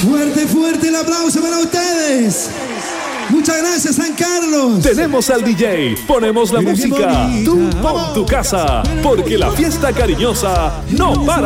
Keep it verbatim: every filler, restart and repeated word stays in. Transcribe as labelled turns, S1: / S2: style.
S1: Fuerte, fuerte el aplauso para ustedes. Muchas gracias, San Carlos.
S2: Tenemos al D J, ponemos la música. Tú pon tu casa, porque la fiesta cariñosa no para.